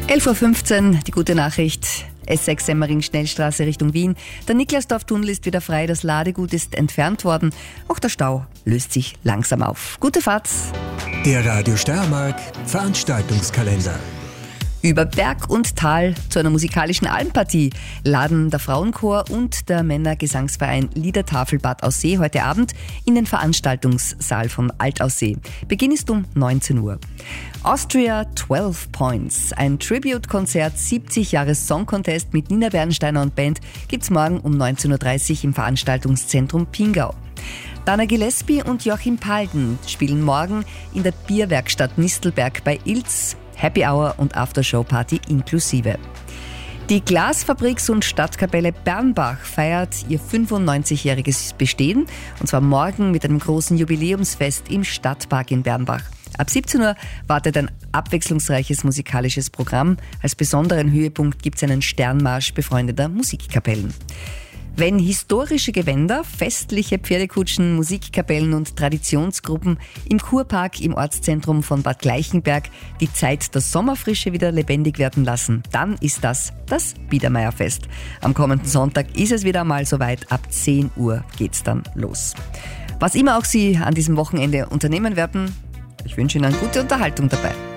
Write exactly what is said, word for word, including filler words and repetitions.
elf Uhr fünfzehn, die gute Nachricht. S sechs Semmering-Schnellstraße Richtung Wien. Der Niklasdorf-Tunnel ist wieder frei, das Ladegut ist entfernt worden. Auch der Stau löst sich langsam auf. Gute Fahrt. Der Radio Steiermark Veranstaltungskalender. Über Berg und Tal zu einer musikalischen Almpartie laden der Frauenchor und der Männergesangsverein Liedertafel Bad Aussee heute Abend in den Veranstaltungssaal von Altaussee. Beginn ist um neunzehn Uhr. Austria zwölf Points, ein Tribute-Konzert siebzig Jahre Song Contest mit Nina Bernsteiner und Band gibt's morgen um neunzehn Uhr dreißig im Veranstaltungszentrum Pingau. Dana Gillespie und Joachim Palden spielen morgen in der Bierwerkstatt Nistelberg bei Ilz. Happy Hour und Aftershow-Party inklusive. Die Glasfabriks- und Stadtkapelle Bernbach feiert ihr fünfundneunzigjähriges Bestehen, und zwar morgen mit einem großen Jubiläumsfest im Stadtpark in Bernbach. Ab siebzehn Uhr wartet ein abwechslungsreiches musikalisches Programm. Als besonderen Höhepunkt gibt es einen Sternmarsch befreundeter Musikkapellen. Wenn historische Gewänder, festliche Pferdekutschen, Musikkapellen und Traditionsgruppen im Kurpark im Ortszentrum von Bad Gleichenberg die Zeit der Sommerfrische wieder lebendig werden lassen, dann ist das das Biedermeierfest. Am kommenden Sonntag ist es wieder einmal soweit, ab zehn Uhr geht's dann los. Was immer auch Sie an diesem Wochenende unternehmen werden, ich wünsche Ihnen gute Unterhaltung dabei.